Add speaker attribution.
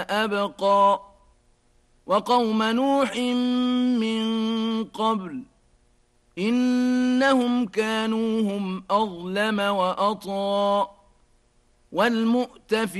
Speaker 1: أبقى وقوم نوح من قبل إنهم كانوا هم أظلم وأطغى والمؤتفكات